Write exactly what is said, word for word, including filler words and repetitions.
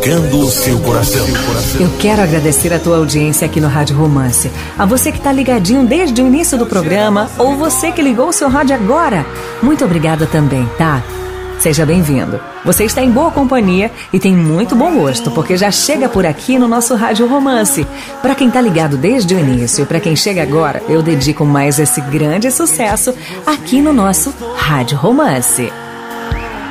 tocando o seu coração. Eu quero agradecer a tua audiência aqui no Rádio Romance. A você que está ligadinho desde o início do programa ou você que ligou o seu rádio agora. Muito obrigada também, tá? Seja bem-vindo. Você está em boa companhia e tem muito bom gosto, porque já chega por aqui no nosso Rádio Romance. Para quem está ligado desde o início e para quem chega agora, eu dedico mais esse grande sucesso aqui no nosso Rádio Romance.